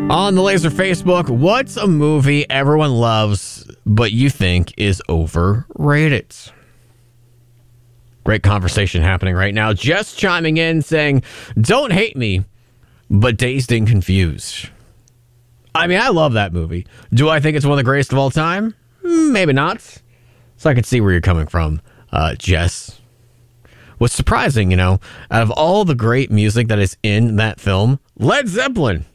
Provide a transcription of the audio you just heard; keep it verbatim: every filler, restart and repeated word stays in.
On the Laser Facebook, what's a movie everyone loves but you think is overrated? Great conversation happening right now. Jess chiming in saying, don't hate me, but Dazed and Confused. I mean, I love that movie. Do I think it's one of the greatest of all time? Maybe not. So I can see where you're coming from, uh, Jess. What's surprising, you know, out of all the great music that is in that film, Led Zeppelin